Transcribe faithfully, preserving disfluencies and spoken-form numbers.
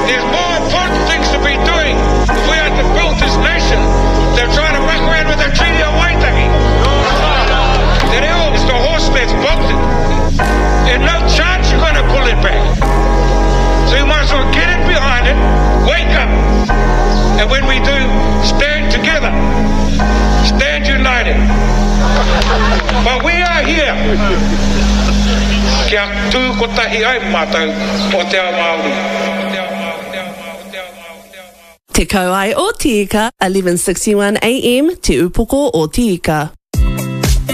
There's more important things to be doing if we are to build this nation. They're trying to muck around with the Treaty of Waitangi. The reo is the horse that's bolted. There's no chance you're going to pull it back. So you might as well get it behind it, wake up. And when we do, stand together. Stand united. But we are here. Kia tū ko tahi ai mātou o te ao Māori. Te kau ai o Tika, eleven sixty-one A M, te upoko o Tika.